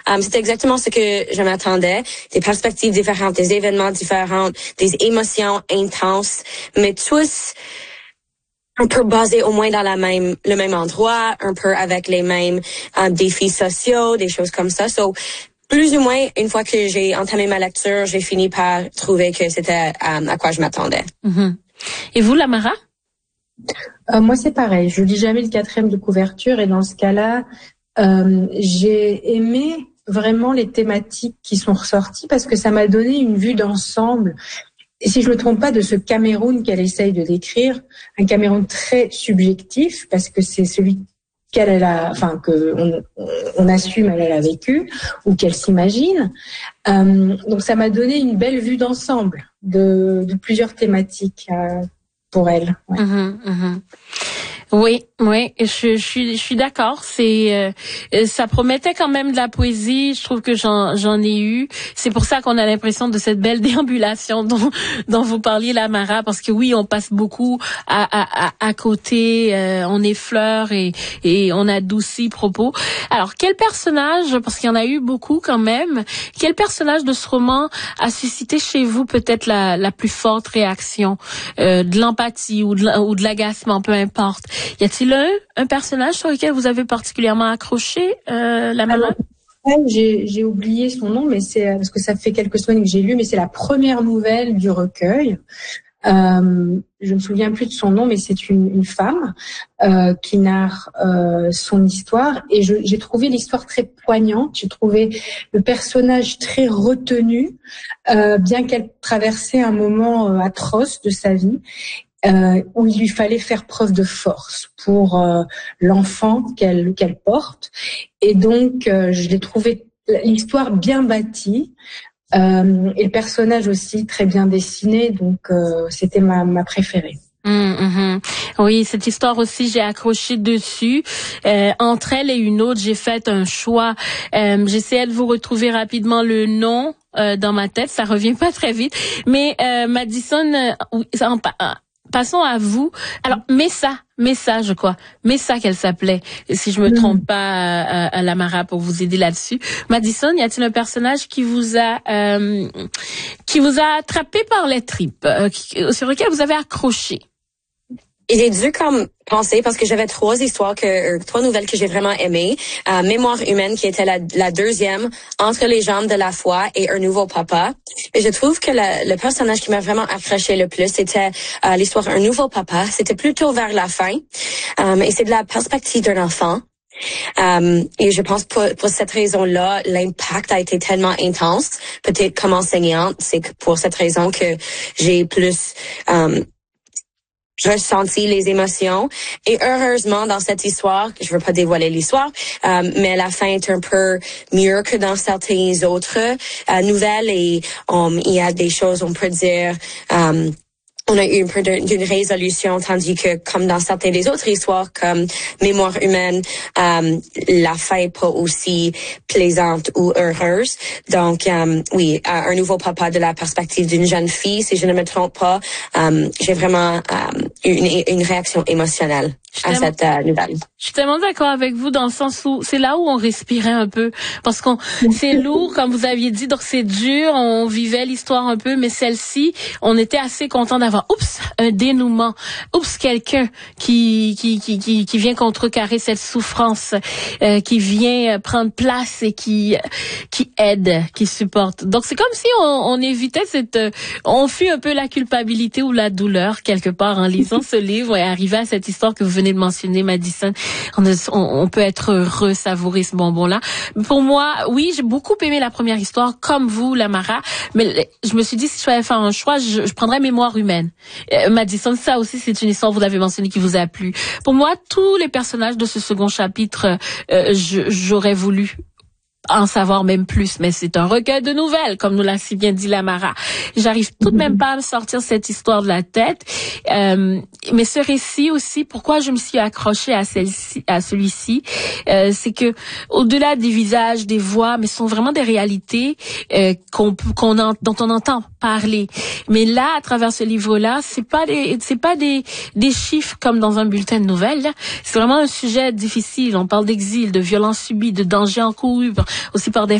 C'était exactement ce que je m'attendais. Des perspectives différentes, des événements différents, des émotions intenses, mais tous un peu basés au moins dans le même endroit, un peu avec les mêmes défis sociaux, des choses comme ça. So, plus ou moins, une fois que j'ai entamé ma lecture, j'ai fini par trouver que c'était à quoi je m'attendais. Mm-hmm. Et vous, Lamara? Moi, c'est pareil. Je lis jamais le 4e de couverture et dans ce cas-là, j'ai aimé vraiment les thématiques qui sont ressorties parce que ça m'a donné une vue d'ensemble. Et si je me trompe pas, de ce Cameroun qu'elle essaye de décrire, un Cameroun très subjectif parce que c'est celui on assume elle a vécu ou qu'elle s'imagine. Donc ça m'a donné une belle vue d'ensemble de plusieurs thématiques pour elle. Ouais. Oui, je suis d'accord. Ça promettait quand même de la poésie. Je trouve que j'en ai eu. C'est pour ça qu'on a l'impression de cette belle déambulation dont vous parliez, Lamara, parce que oui, on passe beaucoup à côté, on effleure et on adoucit propos. Alors, quel personnage, parce qu'il y en a eu beaucoup quand même, quel personnage de ce roman a suscité chez vous peut-être la plus forte réaction, de l'empathie ou de l'agacement, peu importe? Y a-t-il un personnage sur lequel vous avez particulièrement accroché, Lamara? J'ai oublié son nom, mais c'est parce que ça fait quelques semaines que j'ai lu, mais c'est la première nouvelle du recueil. Je me souviens plus de son nom, mais c'est une femme qui narre son histoire, et j'ai trouvé l'histoire très poignante. J'ai trouvé le personnage très retenu, bien qu'elle traversait un moment atroce de sa vie. Où il lui fallait faire preuve de force pour l'enfant qu'elle porte, et donc je l'ai trouvé l'histoire bien bâtie et le personnage aussi très bien dessiné, donc c'était ma préférée. Oui, cette histoire aussi, j'ai accroché dessus. Entre elle et une autre, j'ai fait un choix. J'essayais de vous retrouver rapidement le nom dans ma tête, ça revient pas très vite, mais Madison, passons à vous. Alors, Messa, je crois. Messa qu'elle s'appelait, si je me trompe pas, à Lamara, pour vous aider là-dessus. Madison, y a-t-il un personnage qui vous a attrapé par les tripes, sur lequel vous avez accroché? J'ai dû penser, parce que j'avais trois nouvelles que j'ai vraiment aimées. Mémoire humaine, qui était la deuxième, Entre les jambes de la foi et Un nouveau papa. Et je trouve que le personnage qui m'a vraiment accroché le plus, c'était l'histoire Un nouveau papa. C'était plutôt vers la fin. Et c'est de la perspective d'un enfant. Et je pense pour cette raison-là, l'impact a été tellement intense. Peut-être comme enseignante, c'est pour cette raison que j'ai plus ressenti les émotions. Et heureusement, dans cette histoire, je veux pas dévoiler l'histoire, mais la fin est un peu mieux que dans certaines autres nouvelles, et il y a des choses, on peut dire, on a eu un peu d'une résolution, tandis que comme dans certaines des autres histoires, comme Mémoire humaine, la fin est pas aussi plaisante ou heureuse. Donc, oui, Un nouveau papa de la perspective d'une jeune fille, si je ne me trompe pas, j'ai vraiment une réaction émotionnelle à cette nouvelle. Je suis tellement d'accord avec vous dans le sens où c'est là où on respirait un peu, parce c'est lourd, comme vous aviez dit, donc c'est dur, on vivait l'histoire un peu, mais celle-ci, on était assez content d'avoir, un dénouement, quelqu'un qui vient contrecarrer cette souffrance, qui vient prendre place et qui aide, qui supporte. Donc c'est comme si on évitait on fuit un peu la culpabilité ou la douleur quelque part en lisant ce livre et arriver à cette histoire que vous venez de mentionner, Madison. On peut être heureux, savourer ce bonbon-là. Pour moi, oui, j'ai beaucoup aimé la première histoire, comme vous, Lamara, mais je me suis dit, si je devais faire un choix, je prendrais Mémoire humaine. Madison, ça aussi, c'est une histoire, vous l'avez mentionné, qui vous a plu. Pour moi, tous les personnages de ce second chapitre, j'aurais voulu en savoir même plus, mais c'est un recueil de nouvelles, comme nous l'a si bien dit Lamara. J'arrive tout de même pas à me sortir cette histoire de la tête, mais ce récit aussi, pourquoi je me suis accrochée à celui-ci, c'est que au-delà des visages, des voix, mais ce sont vraiment des réalités dont on entend parler. Mais là, à travers ce livre-là, c'est pas des chiffres comme dans un bulletin de nouvelles. Là. C'est vraiment un sujet difficile. On parle d'exil, de violences subies, de dangers encourus aussi par des